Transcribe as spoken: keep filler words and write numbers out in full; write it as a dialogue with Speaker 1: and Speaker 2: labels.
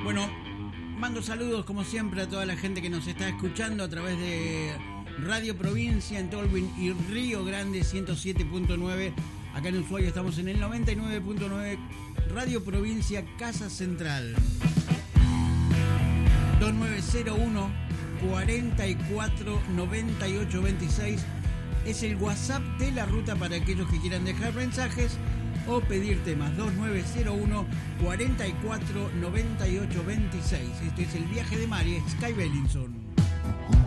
Speaker 1: Bueno, mando saludos como siempre a toda la gente que nos está escuchando a través de Radio Provincia en Tolwyn y Río Grande ciento siete punto nueve. Acá en Ushuaia estamos en el noventa y nueve punto nueve. Radio Provincia Casa Central. dos nueve cero uno, cuarenta y cuatro, noventa y ocho, veintiséis es el WhatsApp de la ruta para aquellos que quieran dejar mensajes o pedir temas. Dos nueve cero uno, cuarenta y cuatro, noventa y ocho, veintiséis. Este es el viaje de Mari, Sky Bellinson.